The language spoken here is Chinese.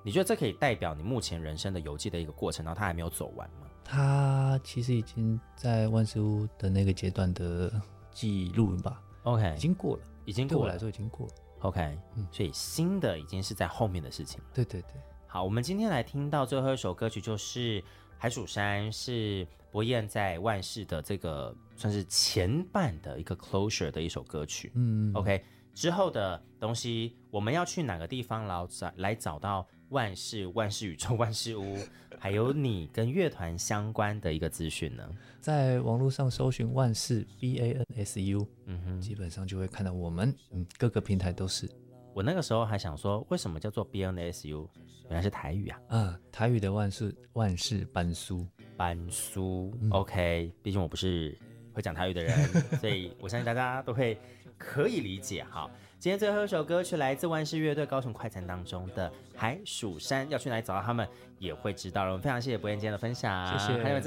你觉得这可以代表你目前人生的游记的一个过程，然后它还没有走完吗？ 他其实已经在万事屋的那个阶段的记录吧 OK， 已经过了， 已经过了， 对我来说已经过了。 OK，所以新的已经是在后面的事情了。 对对对， 好，我们今天来听到最后一首歌曲就是《海蜀山》，是伯彦在万事的这个算是前半的一个 closure 的一首歌曲。OK， 之后的东西我们要去哪个地方来找到万事宇宙万事屋，还有你跟乐团相关的一个资讯呢？ 在网络上搜寻万事 BANSU，基本上就会看到我们，各个平台都是。 我那个时候还想说，为什么叫做 BNSU？ 原来是台语啊。 台语的万事班书 OK， 毕竟我不是会讲台语的人，所以我相信大家都会可以理解。好，今天最后一首歌曲来自万事乐队高雄快餐当中的《海蜀山》，要去哪里找到他们也会知道了。我们非常谢谢伯彦今天的分享， 谢谢。 还有